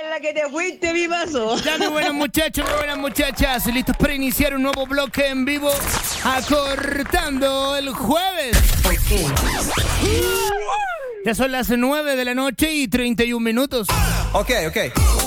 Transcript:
la que te fuiste, mi paso. Ya, mis buenos muchachos, mis buenas muchachas, listos para iniciar un nuevo bloque en vivo, acortando el jueves. Ya son las 9 de la noche y 31 minutos. Ok.